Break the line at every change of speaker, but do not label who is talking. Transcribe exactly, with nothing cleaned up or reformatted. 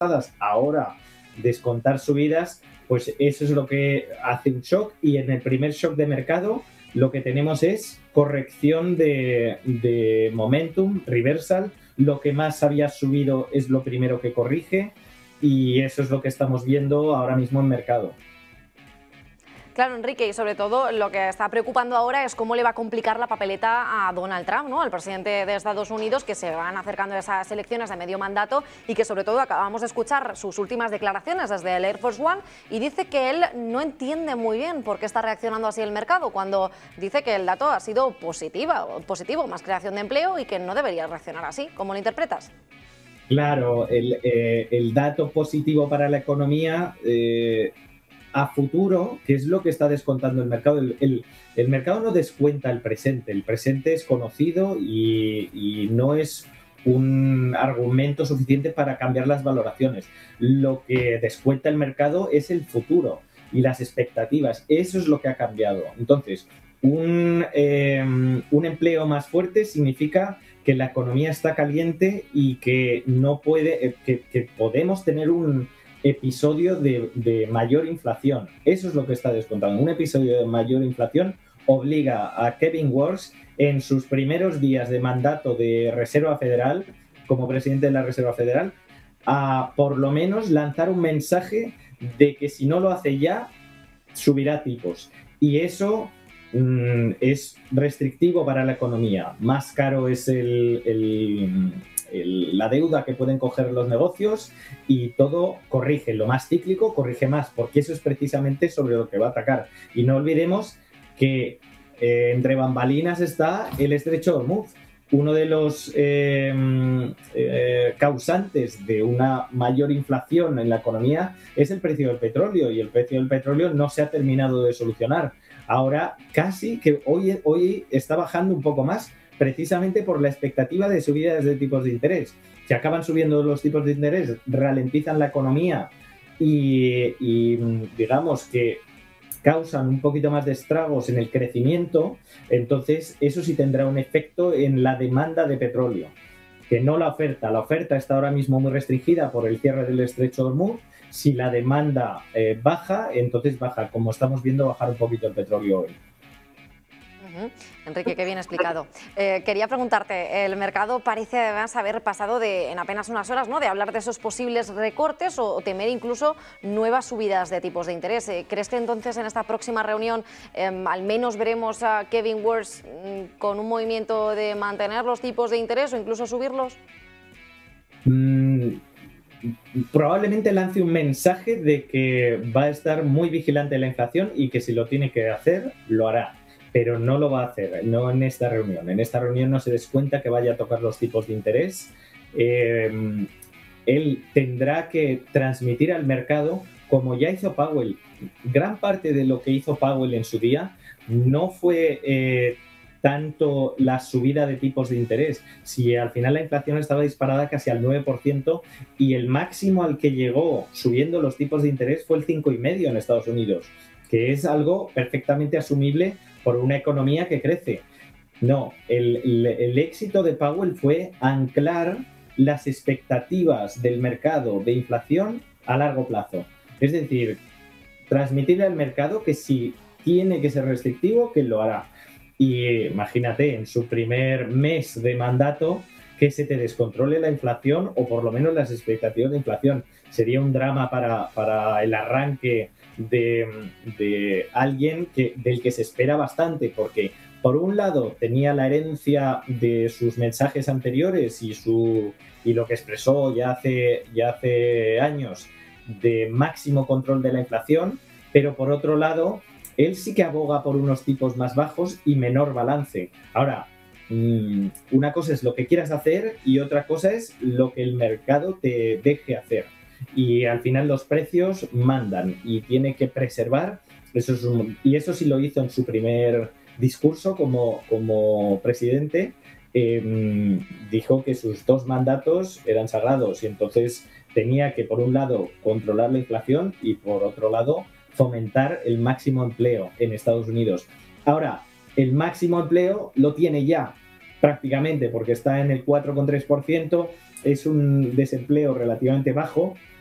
ahora descontar subidas, pues eso es lo que hace un shock, y en el primer shock de mercado lo que tenemos es corrección de, de momentum, reversal, lo que más había subido es lo primero que corrige, y eso es lo que estamos viendo ahora mismo en mercado.
Claro, Enrique, y sobre todo lo que está preocupando ahora es cómo le va a complicar la papeleta a Donald Trump, ¿no?, al presidente de Estados Unidos, que se van acercando a esas elecciones de medio mandato y que sobre todo acabamos de escuchar sus últimas declaraciones desde el Air Force One, y dice que él no entiende muy bien por qué está reaccionando así el mercado, cuando dice que el dato ha sido positiva, positivo, más creación de empleo, y que no debería reaccionar así. ¿Cómo lo interpretas?
Claro, el, eh, el dato positivo para la economía eh, a futuro, que es lo que está descontando el mercado. El, el, el mercado no descuenta el presente, el presente es conocido y, y no es un argumento suficiente para cambiar las valoraciones. Lo que descuenta el mercado es el futuro y las expectativas. Eso es lo que ha cambiado. Entonces, un, eh, un empleo más fuerte significa que la economía está caliente y que no puede, eh, que, que podemos tener un episodio de, de mayor inflación. Eso es lo que está descontando. Un episodio de mayor inflación obliga a Kevin Warsh, en sus primeros días de mandato de Reserva Federal, como presidente de la Reserva Federal, a por lo menos lanzar un mensaje de que si no lo hace ya, subirá tipos. Y eso mmm, es restrictivo para la economía. Más caro es el, el El, la deuda que pueden coger los negocios, y todo corrige. Lo más cíclico corrige más, porque eso es precisamente sobre lo que va a atacar. Y no olvidemos que eh, entre bambalinas está el estrecho de Hormuz. Uno de los eh, eh, causantes de una mayor inflación en la economía es el precio del petróleo, y el precio del petróleo no se ha terminado de solucionar. Ahora casi que hoy, hoy está bajando un poco más, precisamente por la expectativa de subidas de tipos de interés. Si acaban subiendo los tipos de interés, ralentizan la economía y, y digamos que causan un poquito más de estragos en el crecimiento, entonces eso sí tendrá un efecto en la demanda de petróleo, que no la oferta. La oferta está ahora mismo muy restringida por el cierre del estrecho de Hormuz. Si la demanda eh, baja, entonces baja, como estamos viendo bajar un poquito el petróleo hoy.
Uh-huh. Enrique, qué bien explicado. Eh, quería preguntarte, el mercado parece además haber pasado de, en apenas unas horas, ¿no?, de hablar de esos posibles recortes o, o temer incluso nuevas subidas de tipos de interés. Eh, ¿Crees que entonces en esta próxima reunión eh, al menos veremos a Kevin Warsh eh, con un movimiento de mantener los tipos de interés o incluso subirlos?
Mm. Probablemente lance un mensaje de que va a estar muy vigilante de la inflación y que si lo tiene que hacer, lo hará. Pero no lo va a hacer, no en esta reunión. En esta reunión no se descuenta que vaya a tocar los tipos de interés. Eh, él tendrá que transmitir al mercado, como ya hizo Powell. Gran parte de lo que hizo Powell en su día no fue eh, tanto la subida de tipos de interés. Si al final la inflación estaba disparada casi al nueve por ciento, y el máximo al que llegó subiendo los tipos de interés fue el cinco coma cinco por ciento en Estados Unidos, que es algo perfectamente asumible por una economía que crece. No, el, el, el éxito de Powell fue anclar las expectativas del mercado de inflación a largo plazo. Es decir, transmitirle al mercado que si tiene que ser restrictivo, que lo hará. Y imagínate, en su primer mes de mandato, que se te descontrole la inflación, o por lo menos las expectativas de inflación. Sería un drama para, para el arranque de, de alguien que, del que se espera bastante, porque por un lado tenía la herencia de sus mensajes anteriores y, su, y lo que expresó ya hace, ya hace años de máximo control de la inflación, pero por otro lado él sí que aboga por unos tipos más bajos y menor balance. Ahora, mmm, una cosa es lo que quieras hacer y otra cosa es lo que el mercado te deje hacer. Y al final los precios mandan y tiene que preservar. Eso es un, y eso sí lo hizo en su primer discurso como, como presidente. Eh, dijo que sus dos mandatos eran sagrados y entonces tenía que, por un lado, controlar la inflación y, por otro lado, fomentar el máximo empleo en Estados Unidos. Ahora, el máximo empleo lo tiene ya, prácticamente porque está en el cuatro coma tres por ciento, es un desempleo relativamente bajo